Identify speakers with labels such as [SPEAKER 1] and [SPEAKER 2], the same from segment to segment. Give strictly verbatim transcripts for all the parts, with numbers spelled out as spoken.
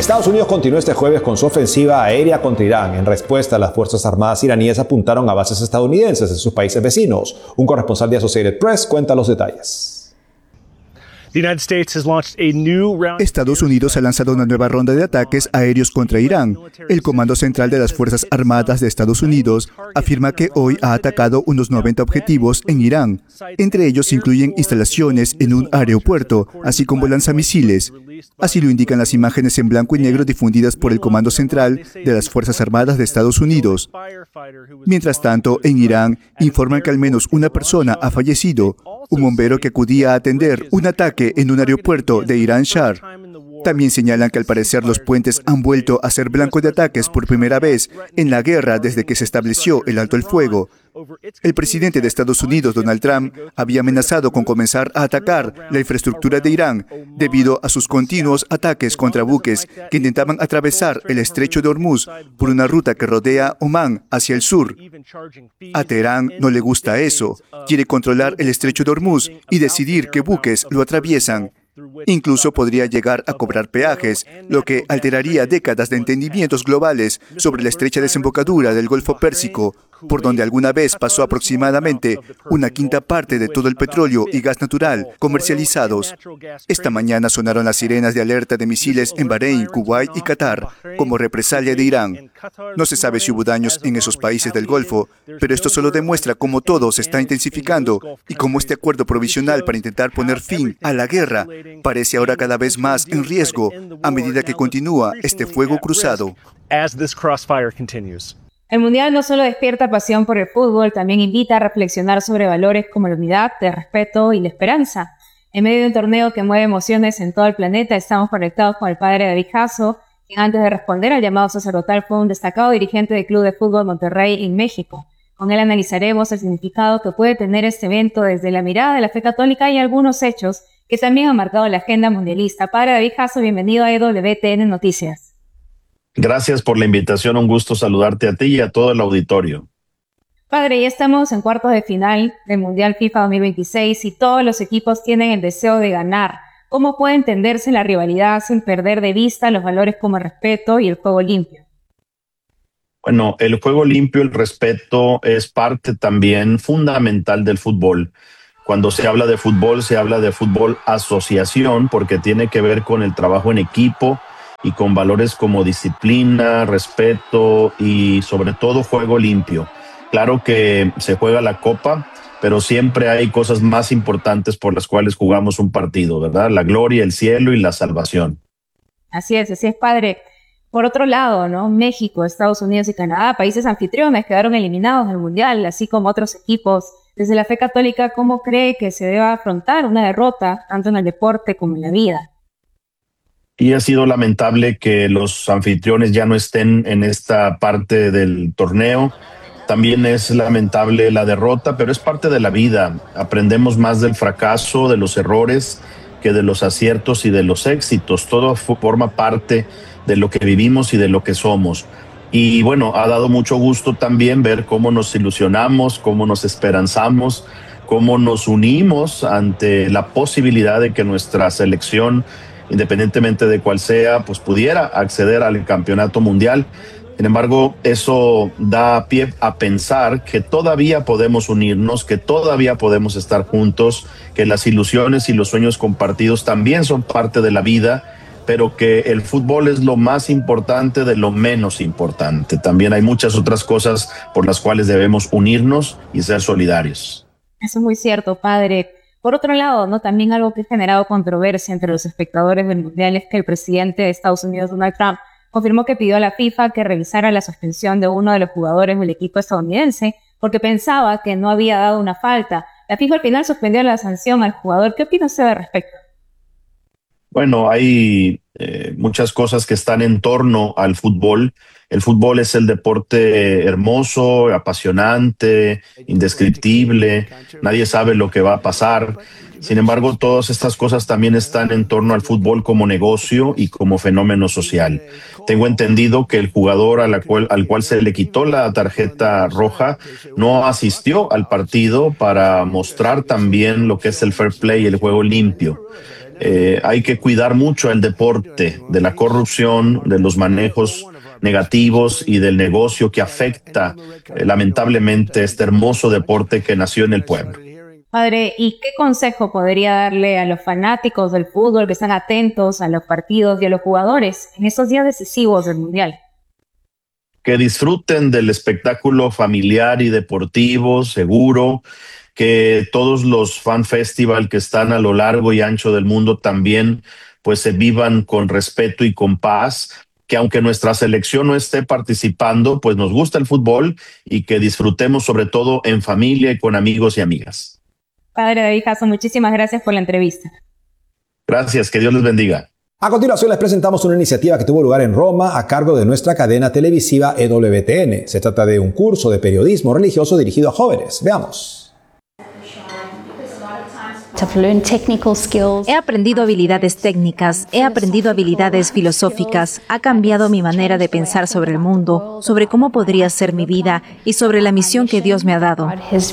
[SPEAKER 1] Estados Unidos continuó este jueves con su ofensiva aérea contra Irán. En respuesta, las Fuerzas Armadas iraníes apuntaron a bases estadounidenses en sus países vecinos. Un corresponsal de Associated Press cuenta los detalles.
[SPEAKER 2] Estados Unidos ha lanzado una nueva ronda de ataques aéreos contra Irán. El Comando Central de las Fuerzas Armadas de Estados Unidos afirma que hoy ha atacado unos noventa objetivos en Irán. Entre ellos se incluyen instalaciones en un aeropuerto, así como lanzamisiles. Así lo indican las imágenes en blanco y negro difundidas por el Comando Central de las Fuerzas Armadas de Estados Unidos. Mientras tanto, en Irán informan que al menos una persona ha fallecido, un bombero que acudía a atender un ataque en un aeropuerto de Irán Shah. También señalan que al parecer los puentes han vuelto a ser blanco de ataques por primera vez en la guerra desde que se estableció el alto el fuego. El presidente de Estados Unidos, Donald Trump, había amenazado con comenzar a atacar la infraestructura de Irán debido a sus continuos ataques contra buques que intentaban atravesar el estrecho de Hormuz por una ruta que rodea Omán hacia el sur. A Teherán no le gusta eso. Quiere controlar el estrecho de Hormuz y decidir qué buques lo atraviesan. Incluso podría llegar a cobrar peajes, lo que alteraría décadas de entendimientos globales sobre la estrecha desembocadura del Golfo Pérsico, por donde alguna vez pasó aproximadamente una quinta parte de todo el petróleo y gas natural comercializados. Esta mañana sonaron las sirenas de alerta de misiles en Bahrein, Kuwait y Qatar, como represalia de Irán. No se sabe si hubo daños en esos países del Golfo, pero esto solo demuestra cómo todo se está intensificando y cómo este acuerdo provisional para intentar poner fin a la guerra parece ahora cada vez más en riesgo a medida que continúa este fuego cruzado.
[SPEAKER 3] El Mundial no solo despierta pasión por el fútbol, también invita a reflexionar sobre valores como la unidad, el respeto y la esperanza. En medio de un torneo que mueve emociones en todo el planeta, estamos conectados con el padre David Jasso, quien antes de responder al llamado sacerdotal fue un destacado dirigente del Club de Fútbol Monterrey en México. Con él analizaremos el significado que puede tener este evento desde la mirada de la fe católica y algunos hechos que también han marcado la agenda mundialista. Padre David Jasso, bienvenido a E W T N Noticias.
[SPEAKER 4] Gracias por la invitación, un gusto saludarte a ti y a todo el auditorio.
[SPEAKER 3] Padre, ya estamos en cuartos de final del Mundial FIFA dos mil veintiséis y todos los equipos tienen el deseo de ganar. ¿Cómo puede entenderse la rivalidad sin perder de vista los valores como el respeto y el juego limpio?
[SPEAKER 4] Bueno, el juego limpio, el respeto es parte también fundamental del fútbol. Cuando se habla de fútbol, se habla de fútbol asociación porque tiene que ver con el trabajo en equipo y con valores como disciplina, respeto y sobre todo juego limpio. Claro que se juega la copa, pero siempre hay cosas más importantes por las cuales jugamos un partido, ¿verdad? La gloria, el cielo y la salvación.
[SPEAKER 3] Así es, así es, padre. Por otro lado, ¿no? México, Estados Unidos y Canadá, países anfitriones, quedaron eliminados del Mundial, así como otros equipos. Desde la fe católica, ¿cómo cree que se debe afrontar una derrota, tanto en el deporte como en la vida?
[SPEAKER 4] Y ha sido lamentable que los anfitriones ya no estén en esta parte del torneo. También es lamentable la derrota, pero es parte de la vida. Aprendemos más del fracaso, de los errores, que de los aciertos y de los éxitos. Todo forma parte de lo que vivimos y de lo que somos. Y bueno, ha dado mucho gusto también ver cómo nos ilusionamos, cómo nos esperanzamos, cómo nos unimos ante la posibilidad de que nuestra selección, independientemente de cuál sea, pues pudiera acceder al campeonato mundial. Sin embargo, eso da pie a pensar que todavía podemos unirnos, que todavía podemos estar juntos, que las ilusiones y los sueños compartidos también son parte de la vida, pero que el fútbol es lo más importante de lo menos importante. También hay muchas otras cosas por las cuales debemos unirnos y ser solidarios.
[SPEAKER 3] Eso es muy cierto, padre. Por otro lado, ¿no? También algo que ha generado controversia entre los espectadores del Mundial es que el presidente de Estados Unidos, Donald Trump, confirmó que pidió a la FIFA que revisara la suspensión de uno de los jugadores del equipo estadounidense porque pensaba que no había dado una falta. La FIFA al final suspendió la sanción al jugador. ¿Qué opina usted al respecto?
[SPEAKER 4] Bueno, hay eh, muchas cosas que están en torno al fútbol. El fútbol es el deporte hermoso, apasionante, indescriptible. Nadie sabe lo que va a pasar. Sin embargo, todas estas cosas también están en torno al fútbol como negocio y como fenómeno social. Tengo entendido que el jugador a la cual, al cual se le quitó la tarjeta roja no asistió al partido para mostrar también lo que es el fair play y el juego limpio. Eh, hay que cuidar mucho el deporte de la corrupción, de los manejos negativos y del negocio que afecta eh, lamentablemente este hermoso deporte que nació en el pueblo.
[SPEAKER 3] Padre, ¿y qué consejo podría darle a los fanáticos del fútbol que están atentos a los partidos y a los jugadores en estos días decisivos del Mundial?
[SPEAKER 4] Que disfruten del espectáculo familiar y deportivo, seguro, que todos los fan festival que están a lo largo y ancho del mundo también pues se vivan con respeto y con paz, que aunque nuestra selección no esté participando, pues nos gusta el fútbol y que disfrutemos sobre todo en familia y con amigos y amigas.
[SPEAKER 3] Padre David Jasso, muchísimas gracias por la entrevista.
[SPEAKER 4] Gracias, que Dios les bendiga.
[SPEAKER 1] A continuación les presentamos una iniciativa que tuvo lugar en Roma a cargo de nuestra cadena televisiva E W T N. Se trata de un curso de periodismo religioso dirigido a jóvenes. Veamos.
[SPEAKER 5] He aprendido habilidades técnicas, he aprendido habilidades filosóficas, ha cambiado mi manera de pensar sobre el mundo, sobre cómo podría ser mi vida y sobre la misión que Dios me ha dado.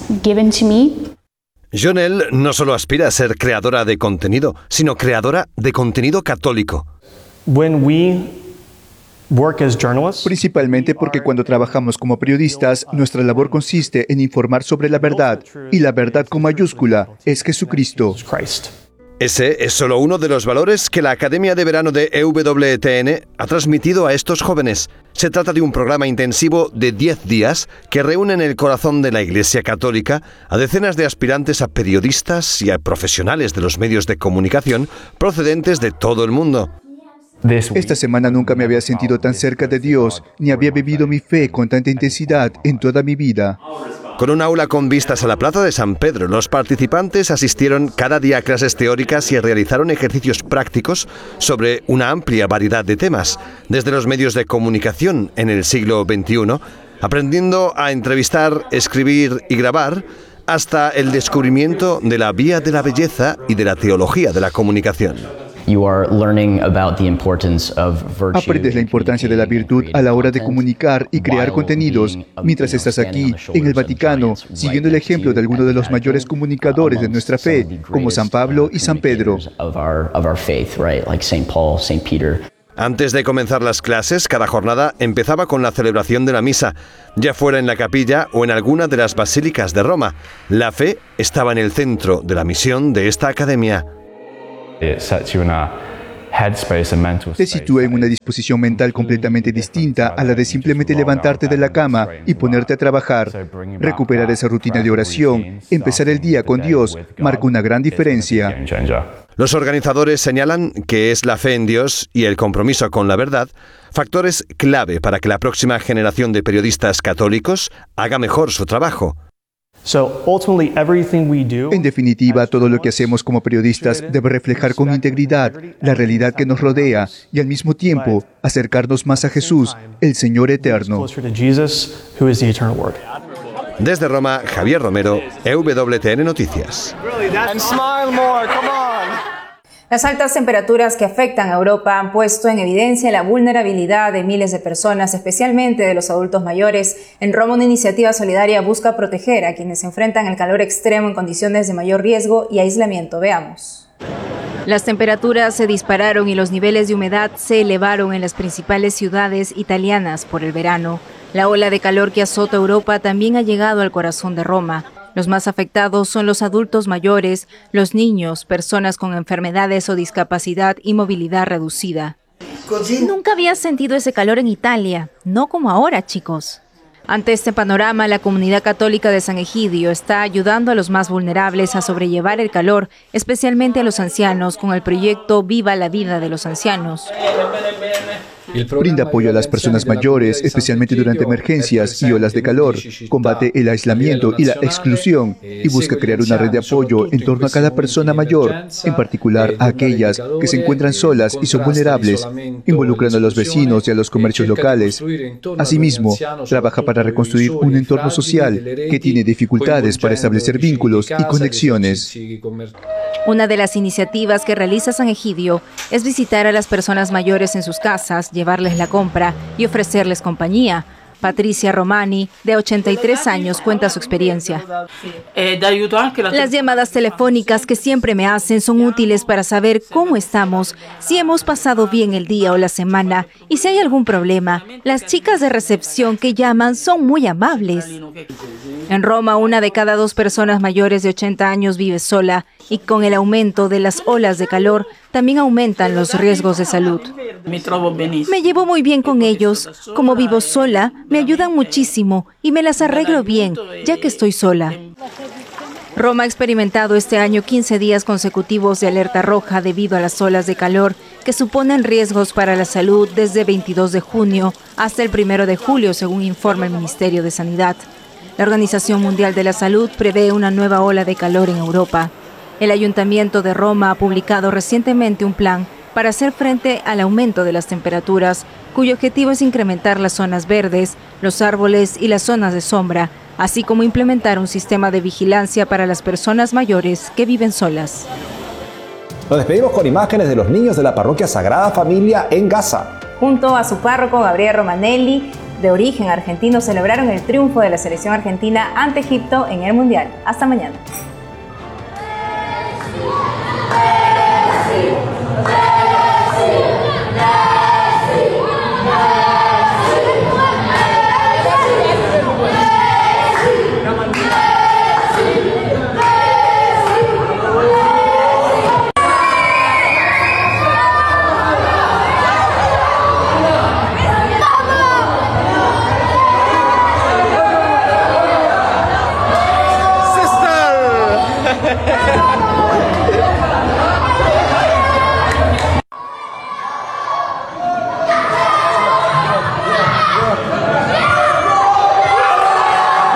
[SPEAKER 6] Jonelle no solo aspira a ser creadora de contenido, sino creadora de contenido católico.
[SPEAKER 7] When we work as journalists,
[SPEAKER 2] Principalmente porque cuando trabajamos como periodistas, nuestra labor consiste en informar sobre la verdad, y la verdad con mayúscula es Jesucristo.
[SPEAKER 7] Christ.
[SPEAKER 6] Ese es solo uno de los valores que la Academia de Verano de E W T N ha transmitido a estos jóvenes. Se trata de un programa intensivo de diez días que reúne en el corazón de la Iglesia Católica a decenas de aspirantes a periodistas y a profesionales de los medios de comunicación procedentes de todo el mundo.
[SPEAKER 2] Esta semana nunca me había sentido tan cerca de Dios, ni había vivido mi fe con tanta intensidad en toda mi vida.
[SPEAKER 6] Con un aula con vistas a la Plaza de San Pedro, los participantes asistieron cada día a clases teóricas y realizaron ejercicios prácticos sobre una amplia variedad de temas, desde los medios de comunicación en el siglo veintiuno, aprendiendo a entrevistar, escribir y grabar, hasta el descubrimiento de la vía de la belleza y de la teología de la comunicación.
[SPEAKER 2] Aprendes la importancia de la virtud a la hora de comunicar y crear contenidos mientras estás aquí, en el Vaticano, siguiendo el ejemplo de algunos de los mayores comunicadores de nuestra fe, como San Pablo y San Pedro.
[SPEAKER 6] Antes de comenzar las clases, cada jornada empezaba con la celebración de la misa, ya fuera en la capilla o en alguna de las basílicas de Roma. La fe estaba en el centro de la misión de esta academia.
[SPEAKER 2] Te sitúa en una disposición mental completamente distinta a la de simplemente levantarte de la cama y ponerte a trabajar. Recuperar esa rutina de oración, empezar el día con Dios, marca una gran diferencia.
[SPEAKER 6] Los organizadores señalan que es la fe en Dios y el compromiso con la verdad factores clave para que la próxima generación de periodistas católicos haga mejor su trabajo.
[SPEAKER 2] En definitiva, todo lo que hacemos como periodistas debe reflejar con integridad la realidad que nos rodea y al mismo tiempo acercarnos más a Jesús, el Señor eterno.
[SPEAKER 6] Desde Roma, Javier Romero, E W T N Noticias.
[SPEAKER 3] Las altas temperaturas que afectan a Europa han puesto en evidencia la vulnerabilidad de miles de personas, especialmente de los adultos mayores. En Roma, una iniciativa solidaria busca proteger a quienes se enfrentan al calor extremo en condiciones de mayor riesgo y aislamiento. Veamos.
[SPEAKER 5] Las temperaturas se dispararon y los niveles de humedad se elevaron en las principales ciudades italianas por el verano. La ola de calor que azota Europa también ha llegado al corazón de Roma. Los más afectados son los adultos mayores, los niños, personas con enfermedades o discapacidad y movilidad reducida. Nunca había sentido ese calor en Italia, no como ahora, chicos. Ante este panorama, la comunidad católica de San Egidio está ayudando a los más vulnerables a sobrellevar el calor, especialmente a los ancianos, con el proyecto Viva la Vida de los Ancianos.
[SPEAKER 2] Brinda apoyo a las personas mayores, especialmente durante emergencias y olas de calor, combate el aislamiento y la exclusión y busca crear una red de apoyo en torno a cada persona mayor, en particular a aquellas que se encuentran solas y son vulnerables, involucrando a los vecinos y a los comercios locales. Asimismo, trabaja para reconstruir un entorno social que tiene dificultades para establecer vínculos y conexiones.
[SPEAKER 5] Una de las iniciativas que realiza San Egidio es visitar a las personas mayores en sus casas, llevarles la compra y ofrecerles compañía. Patricia Romani, de ochenta y tres años, cuenta su experiencia. Las llamadas telefónicas que siempre me hacen son útiles para saber cómo estamos, si hemos pasado bien el día o la semana y si hay algún problema. Las chicas de recepción que llaman son muy amables. En Roma, una de cada dos personas mayores de ochenta años vive sola y con el aumento de las olas de calor también aumentan los riesgos de salud. Me llevo muy bien con ellos. Como vivo sola, me ayudan muchísimo y me las arreglo bien, ya que estoy sola. Roma ha experimentado este año quince días consecutivos de alerta roja debido a las olas de calor que suponen riesgos para la salud desde veintidós de junio hasta el primero de julio, según informa el Ministerio de Sanidad. La Organización Mundial de la Salud prevé una nueva ola de calor en Europa. El Ayuntamiento de Roma ha publicado recientemente un plan para hacer frente al aumento de las temperaturas, cuyo objetivo es incrementar las zonas verdes, los árboles y las zonas de sombra, así como implementar un sistema de vigilancia para las personas mayores que viven solas.
[SPEAKER 1] Nos despedimos con imágenes de los niños de la parroquia Sagrada Familia en Gaza.
[SPEAKER 3] Junto a su párroco Gabriel Romanelli, de origen argentino, celebraron el triunfo de la selección argentina ante Egipto en el Mundial. Hasta mañana.